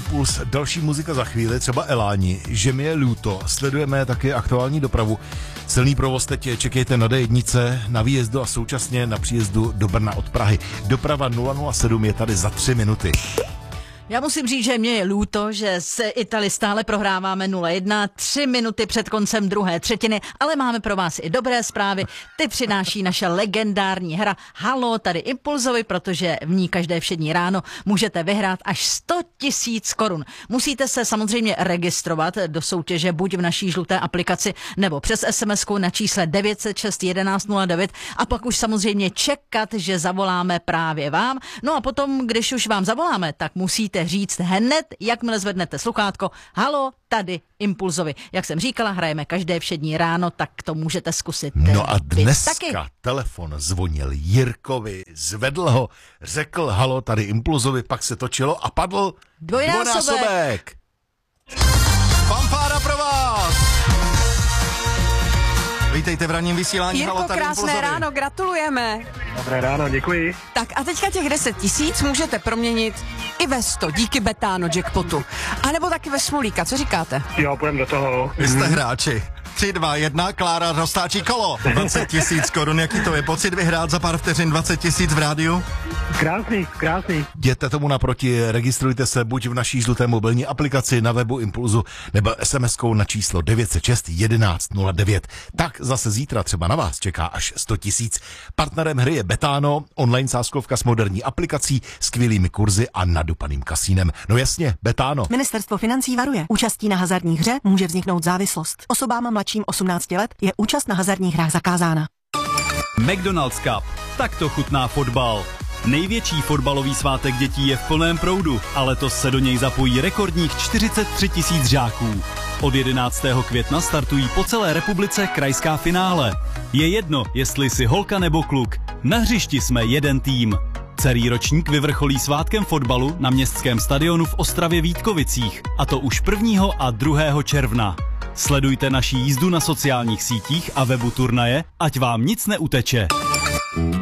Impuls, další muzika za chvíli, třeba Eláni, Že mi je líto, sledujeme taky aktuální dopravu. Silný provoz teď čekejte na D1, na výjezdu a současně na příjezdu do Brna od Prahy. Doprava 007 je tady za 3 minuty. Já musím říct, že mě je líto, že s Itali stále prohráváme 0-1, 3 minuty před koncem druhé třetiny, ale máme pro vás i dobré zprávy. Ty přináší naše legendární hra Halo, tady Impulzovi, protože v ní každé všední ráno můžete vyhrát až 100 000 korun. Musíte se samozřejmě registrovat do soutěže buď v naší žluté aplikaci nebo přes SMS-ku na čísle 906 1109 a pak už samozřejmě čekat, že zavoláme právě vám. No a potom, když už vám zavoláme, tak musíte říct hned, jakmile zvednete sluchátko, halo, tady Impulzovi. Jak jsem říkala, hrajeme každé všední ráno, tak to můžete zkusit. No a dneska telefon zvonil Jirkovi, zvedl ho, řekl halo, tady Impulzovi, pak se točilo a padl dvojnásobek. Fanfára pro vás! Vítejte v ranním vysílání. Jirko, halo, tady krásné Impulzovi. ráno, gratulujeme. Dobré ráno, děkuji. Tak a teďka těch 10 000 můžete proměnit i ve 100 díky Betano jackpotu. A nebo taky ve Smolíka, co říkáte? Jo, půjdeme do toho. Vy jste hráči. 3, 2, 1, Klára roztáčí kolo. 20 000 korun, jaký to je pocit vyhrát za pár vteřin 20 000 v rádiu? Krásný, krásný. Jděte tomu naproti, registrujte se buď v naší žluté mobilní aplikaci na webu Impulzu nebo SMS-kou na číslo 906 1109. Tak zase zítra třeba na vás čeká až 100 000. Partnerem hry je Betano, online sázkovka s moderní aplikací, skvělými kurzy a nadupaným kasínem. No jasně, Betano. Ministerstvo financí varuje. Účastí na hazardní hře může vzniknout závislost. Osobám mladším 18 let je účast na hazardních hrách zakázána. McDonald's Cup. Takto chutná fotbal. Největší fotbalový svátek dětí je v plném proudu a letos se do něj zapojí rekordních 43 000 žáků. Od 11. května startují po celé republice krajská finále. Je jedno, jestli jsi holka nebo kluk. Na hřišti jsme jeden tým. Celý ročník vyvrcholí svátkem fotbalu na městském stadionu v Ostravě Vítkovicích, a to už 1. a 2. června. Sledujte naši jízdu na sociálních sítích a webu turnaje, ať vám nic neuteče.